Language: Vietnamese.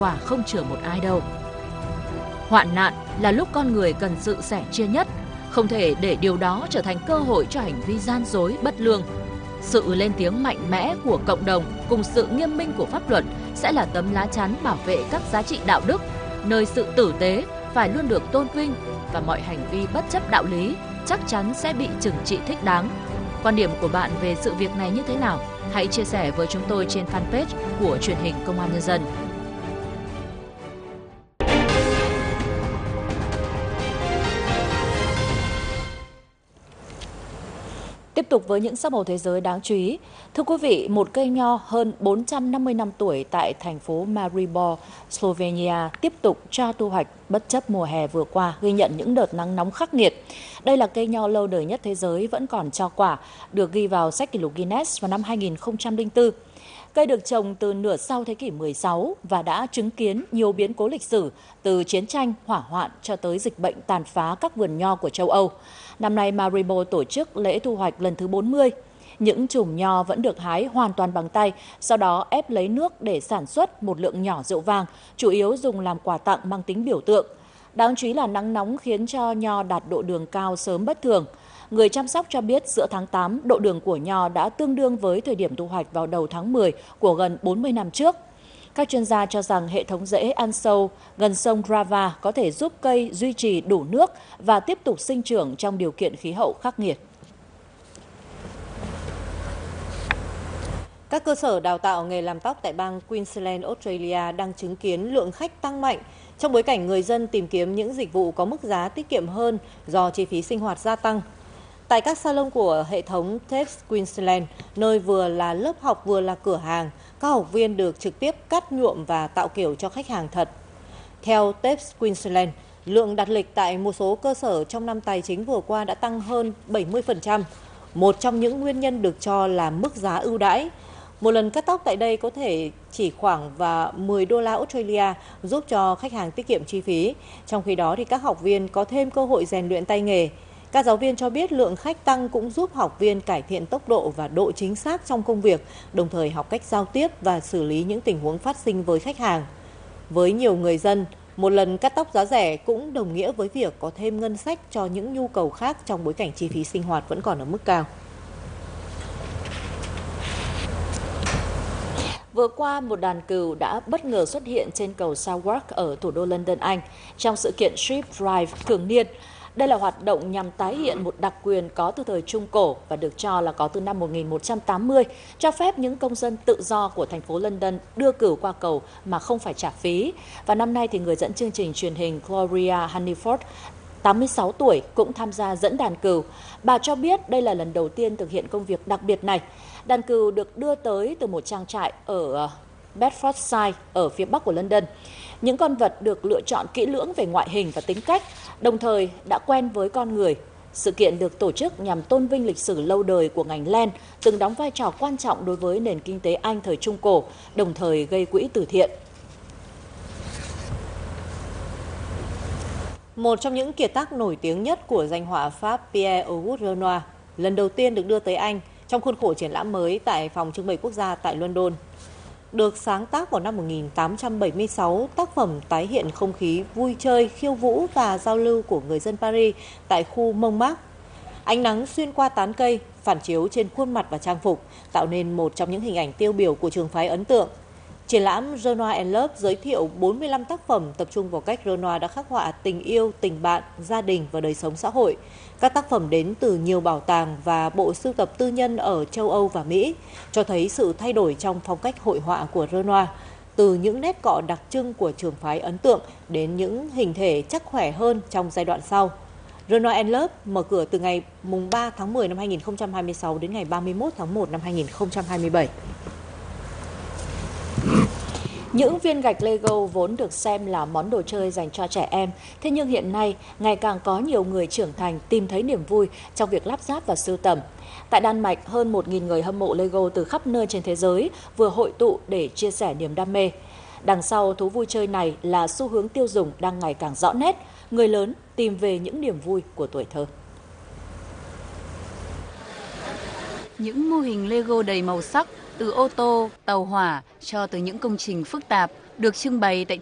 quả không chừa một ai đâu. Hoạn nạn là lúc con người cần sự sẻ chia nhất, không thể để điều đó trở thành cơ hội cho hành vi gian dối bất lương. Sự lên tiếng mạnh mẽ của cộng đồng cùng sự nghiêm minh của pháp luật sẽ là tấm lá chắn bảo vệ các giá trị đạo đức, nơi sự tử tế phải luôn được tôn vinh và mọi hành vi bất chấp đạo lý chắc chắn sẽ bị trừng trị thích đáng. Quan điểm của bạn về sự việc này như thế nào? Hãy chia sẻ với chúng tôi trên fanpage của Truyền hình Công an Nhân dân. Tiếp tục với những sắc màu thế giới đáng chú ý. Thưa quý vị, một cây nho hơn 450 năm tuổi tại thành phố Maribor, Slovenia tiếp tục cho thu hoạch bất chấp mùa hè vừa qua ghi nhận những đợt nắng nóng khắc nghiệt. Đây là cây nho lâu đời nhất thế giới vẫn còn cho quả, được ghi vào sách kỷ lục Guinness vào năm 2004. Cây được trồng từ nửa sau thế kỷ 16 và đã chứng kiến nhiều biến cố lịch sử, từ chiến tranh, hỏa hoạn cho tới dịch bệnh tàn phá các vườn nho của châu Âu. Năm nay, Maribor tổ chức lễ thu hoạch lần thứ 40. Những chùm nho vẫn được hái hoàn toàn bằng tay, sau đó ép lấy nước để sản xuất một lượng nhỏ rượu vang, chủ yếu dùng làm quà tặng mang tính biểu tượng. Đáng chú ý là nắng nóng khiến cho nho đạt độ đường cao sớm bất thường. Người chăm sóc cho biết giữa tháng 8, độ đường của nho đã tương đương với thời điểm thu hoạch vào đầu tháng 10 của gần 40 năm trước. Các chuyên gia cho rằng hệ thống rễ ăn sâu gần sông Drava có thể giúp cây duy trì đủ nước và tiếp tục sinh trưởng trong điều kiện khí hậu khắc nghiệt. Các cơ sở đào tạo nghề làm tóc tại bang Queensland, Australia đang chứng kiến lượng khách tăng mạnh trong bối cảnh người dân tìm kiếm những dịch vụ có mức giá tiết kiệm hơn do chi phí sinh hoạt gia tăng. Tại các salon của hệ thống TAFE Queensland, nơi vừa là lớp học vừa là cửa hàng, các học viên được trực tiếp cắt nhuộm và tạo kiểu cho khách hàng thật. Theo TAFE Queensland, lượng đặt lịch tại một số cơ sở trong năm tài chính vừa qua đã tăng hơn 70%. Một trong những nguyên nhân được cho là mức giá ưu đãi. Một lần cắt tóc tại đây có thể chỉ khoảng và 10 đô la Australia, giúp cho khách hàng tiết kiệm chi phí. Trong khi đó thì các học viên có thêm cơ hội rèn luyện tay nghề. Các giáo viên cho biết lượng khách tăng cũng giúp học viên cải thiện tốc độ và độ chính xác trong công việc, đồng thời học cách giao tiếp và xử lý những tình huống phát sinh với khách hàng. Với nhiều người dân, một lần cắt tóc giá rẻ cũng đồng nghĩa với việc có thêm ngân sách cho những nhu cầu khác trong bối cảnh chi phí sinh hoạt vẫn còn ở mức cao. Vừa qua, một đàn cừu đã bất ngờ xuất hiện trên cầu Southwark ở thủ đô London, Anh, trong sự kiện Sheep Drive thường niên. Đây là hoạt động nhằm tái hiện một đặc quyền có từ thời Trung Cổ và được cho là có từ năm 1180, cho phép những công dân tự do của thành phố London đưa cừu qua cầu mà không phải trả phí. Và năm nay thì người dẫn chương trình truyền hình Gloria Hunniford, 86 tuổi, cũng tham gia dẫn đàn cừu. Bà cho biết đây là lần đầu tiên thực hiện công việc đặc biệt này. Đàn cừu được đưa tới từ một trang trại ở Bedfordshire ở phía bắc của London. Những con vật được lựa chọn kỹ lưỡng về ngoại hình và tính cách, đồng thời đã quen với con người. Sự kiện được tổ chức nhằm tôn vinh lịch sử lâu đời của ngành len, từng đóng vai trò quan trọng đối với nền kinh tế Anh thời Trung Cổ, đồng thời gây quỹ từ thiện. Một trong những kiệt tác nổi tiếng nhất của danh họa Pháp Pierre-Auguste Renoir lần đầu tiên được đưa tới Anh trong khuôn khổ triển lãm mới tại Phòng trưng bày quốc gia tại London. Được sáng tác vào năm 1876, tác phẩm tái hiện không khí vui chơi, khiêu vũ và giao lưu của người dân Paris tại khu Montmartre. Ánh nắng xuyên qua tán cây, phản chiếu trên khuôn mặt và trang phục, tạo nên một trong những hình ảnh tiêu biểu của trường phái ấn tượng. Triển lãm Renoir and Love giới thiệu 45 tác phẩm tập trung vào cách Renoir đã khắc họa tình yêu, tình bạn, gia đình và đời sống xã hội. Các tác phẩm đến từ nhiều bảo tàng và bộ sưu tập tư nhân ở châu Âu và Mỹ, cho thấy sự thay đổi trong phong cách hội họa của Renoir, từ những nét cọ đặc trưng của trường phái ấn tượng đến những hình thể chắc khỏe hơn trong giai đoạn sau. Renoir and Love mở cửa từ ngày 3 tháng 10 năm 2026 đến ngày 31 tháng 1 năm 2027. Những viên gạch Lego vốn được xem là món đồ chơi dành cho trẻ em, thế nhưng hiện nay ngày càng có nhiều người trưởng thành tìm thấy niềm vui trong việc lắp ráp và sưu tầm. Tại Đan Mạch, hơn 1.000 người hâm mộ Lego từ khắp nơi trên thế giới vừa hội tụ để chia sẻ niềm đam mê. Đằng sau thú vui chơi này là xu hướng tiêu dùng đang ngày càng rõ nét, người lớn tìm về những niềm vui của tuổi thơ. Những mô hình Lego đầy màu sắc, từ ô tô, tàu hỏa cho tới những công trình phức tạp được trưng bày tại